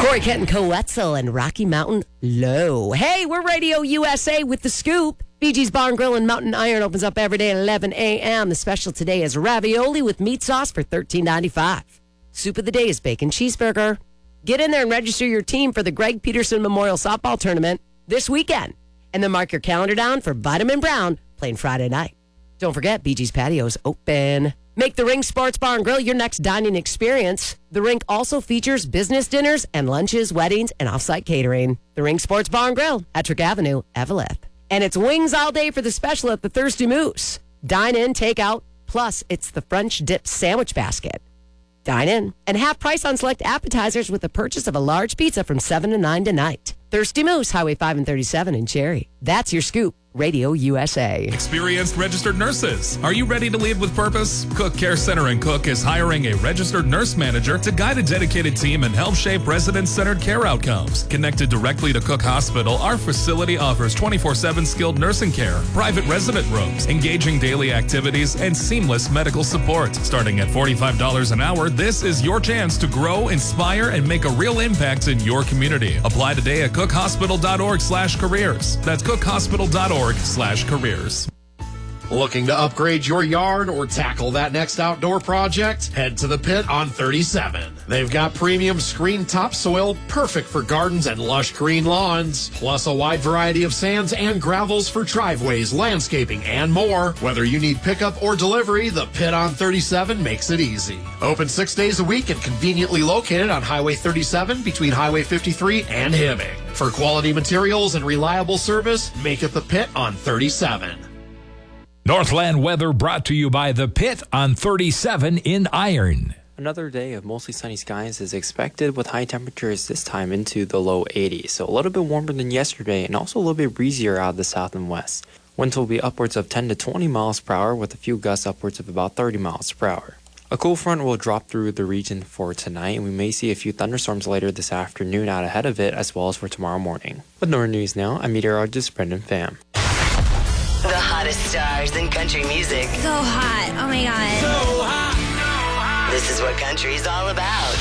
Corey Kent and Coetzel and Rocky Mountain Low. Hey, we're Radio USA with The Scoop. BG's Bar and Grill in Mountain Iron opens up every day at 11 a.m. The special today is ravioli with meat sauce for $13.95. Soup of the day is bacon cheeseburger. Get in there and register your team for the Greg Peterson Memorial Softball Tournament this weekend. And then mark your calendar down for Vitamin Brown playing Friday night. Don't forget, BG's Patio is open. Make the Ring Sports Bar and Grill your next dining experience. The Rink also features business dinners and lunches, weddings, and off-site catering. The Ring Sports Bar and Grill at Trick Avenue, Eveleth. And it's wings all day for the special at the Thirsty Moose. Dine in, take out, plus it's the French dip sandwich basket. Dine in and half price on select appetizers with the purchase of a large pizza from 7 to 9 tonight. Thirsty Moose, Highway 5 and 37 in Cherry. That's your scoop. Radio USA. Experienced registered nurses. Are you ready to lead with purpose? Cook Care Center in Cook is hiring a registered nurse manager to guide a dedicated team and help shape resident-centered care outcomes. Connected directly to Cook Hospital, our facility offers 24/7 skilled nursing care, private resident rooms, engaging daily activities, and seamless medical support. Starting at $45 an hour, this is your chance to grow, inspire, and make a real impact in your community. Apply today at cookhospital.org/careers. That's cookhospital.org/careers. Looking to upgrade your yard or tackle that next outdoor project? Head to the Pit on 37. They've got premium screen topsoil, perfect for gardens and lush green lawns, plus a wide variety of sands and gravels for driveways, landscaping, and more. Whether you need pickup or delivery, the Pit on 37 makes it easy. Open 6 days a week and conveniently located on Highway 37 between Highway 53 and Hibbing. For quality materials and reliable service, make it the Pit on 37. Northland weather brought to you by The Pit on 37 in Iron. Another day of mostly sunny skies is expected with high temperatures this time into the low 80s. So a little bit warmer than yesterday and also a little bit breezier out of the south and west. Winds will be upwards of 10 to 20 miles per hour with a few gusts upwards of about 30 miles per hour. A cool front will drop through the region for tonight, and we may see a few thunderstorms later this afternoon out ahead of it, as well as for tomorrow morning. With NORA News now, I'm meteorologist Brendan Pham. The hottest stars in country music. So hot. Oh my God. This is what country's all about.